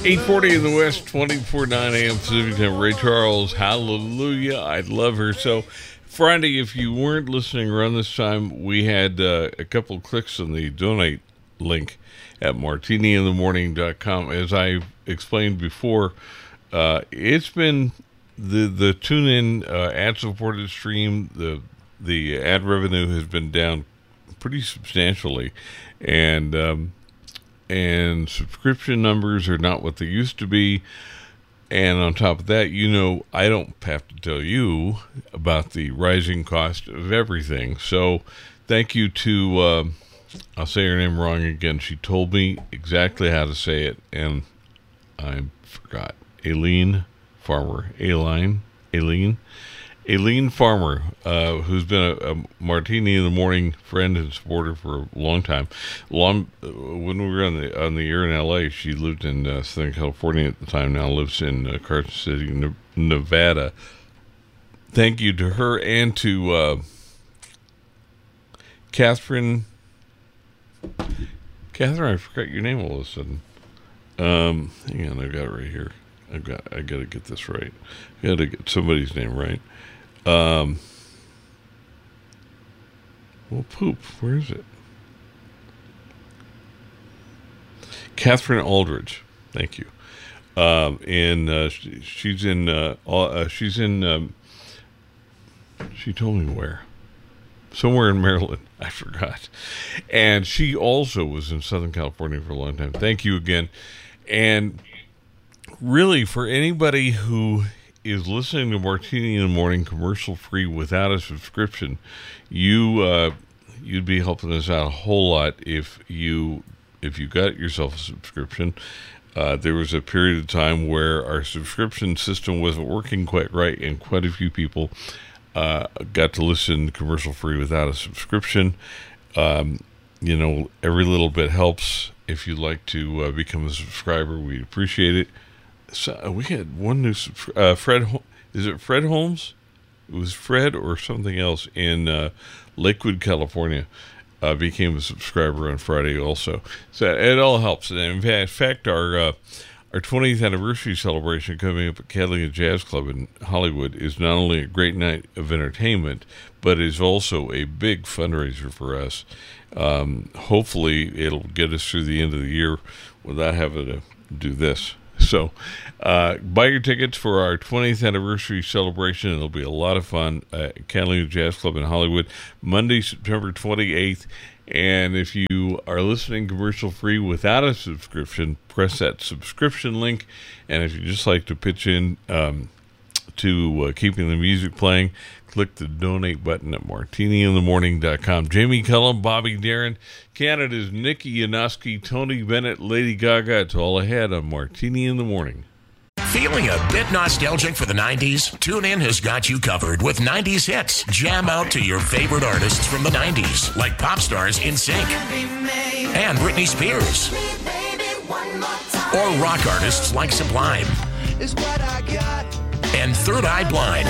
8:40 in the West, 24/9 a.m. Pacific time. Ray Charles, hallelujah. I love her. So, Friday, if you weren't listening around this time, we had a couple clicks on the donate link at martiniinthemorning.com. As I explained before, it's been the tune-in ad-supported stream. The ad revenue has been down pretty substantially, and subscription numbers are not what they used to be. And on top of that, I don't have to tell you about the rising cost of everything. So thank you to, I'll say her name wrong again. She told me exactly how to say it, and I forgot. Aileen Farmer, who's been a Martini in the Morning friend and supporter for a long time. When we were on the air in L.A., she lived in Southern California at the time. Now lives in Carson City, Nevada. Thank you to her and to Catherine. Catherine, I forgot your name all of a sudden. Hang on, I got it right here. I got to get this right. I got to get somebody's name right. Well, poop. Where is it? Catherine Aldridge. Thank you. She's in. She told me where. Somewhere in Maryland. I forgot. And she also was in Southern California for a long time. Thank you again. And really, for anybody who is listening to Martini in the Morning commercial free without a subscription, you'd be helping us out a whole lot if you got yourself a subscription. There was a period of time where our subscription system wasn't working quite right, and quite a few people got to listen commercial free without a subscription. Every little bit helps. If you'd like to become a subscriber, we'd appreciate it. So we had one new Fred. Is it Fred Holmes? It was Fred or something else in Lakewood, California. Became a subscriber on Friday also. So it all helps. And in fact, our 20th anniversary celebration coming up at Catalina Jazz Club in Hollywood is not only a great night of entertainment, but is also a big fundraiser for us. Hopefully, it'll get us through the end of the year without having to do this. So, buy your tickets for our 20th anniversary celebration. It'll be a lot of fun at Catalina Jazz Club in Hollywood, Monday, September 28th. And if you are listening commercial free without a subscription, press that subscription link. And if you just like to pitch in to keeping the music playing, click the donate button at martiniinthemorning.com. Jamie Cullum, Bobby Darin, Canada's Nikki Yanoski, Tony Bennett, Lady Gaga. It's all ahead on Martini in the Morning. Feeling a bit nostalgic for the 90s? TuneIn has got you covered with 90s hits. Jam out to your favorite artists from the 90s, like pop stars NSYNC and Britney Spears, or rock artists like Sublime and Third Eye Blind.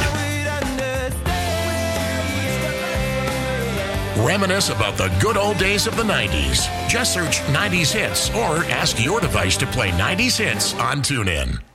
Reminisce about the good old days of the 90s. Just search 90s hits or ask your device to play 90s hits on TuneIn.